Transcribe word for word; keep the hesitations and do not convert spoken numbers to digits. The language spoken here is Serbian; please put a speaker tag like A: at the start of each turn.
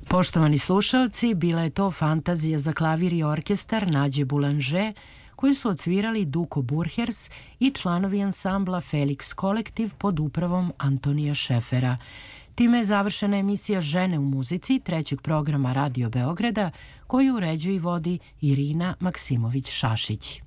A: Poštovani slušaoci, bila je to fantazija za klavir i orkestar Nađe Boulanger, koju su odsvirali Duko Burhers i članovi ansambla Felix Kolektiv pod upravom Antonija Šefera. Time je završena emisija Žene u muzici trećeg programa Radio Beograda, koju uređuje i vodi Irina Maksimović-Šašić.